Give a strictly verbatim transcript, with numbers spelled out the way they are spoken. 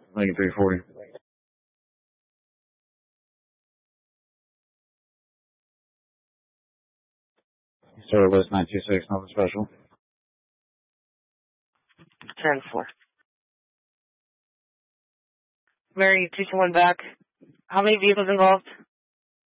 Lincoln three forty. Started West nine two six, nothing special. ten four. Mary, two two one back. How many vehicles involved?